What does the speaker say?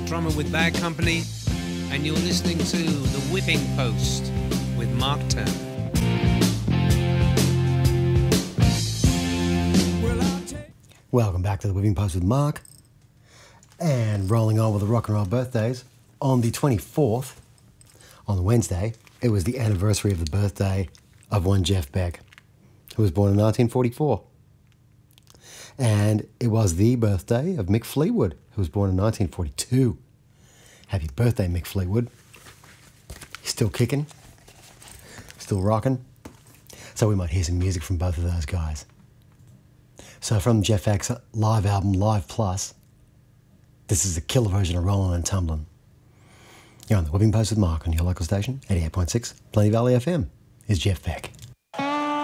drummer with Bad Company, and you're listening to The Whipping Post with Mark Turner. Welcome back to The Whipping Post with Mark, and rolling on with the rock and roll birthdays. On the 24th, on the Wednesday, it was the anniversary of the birthday of one Jeff Beck, who was born in 1944. And it was the birthday of Mick Fleetwood, who was born in 1942. Happy birthday, Mick Fleetwood. He's still kicking, still rocking. So we might hear some music from both of those guys. So from Jeff Beck's live album, Live Plus, this is a killer version of Rollin' and Tumblin'. You're on The Whipping Post with Mark on your local station, 88.6, Plenty Valley FM. Is Jeff Beck.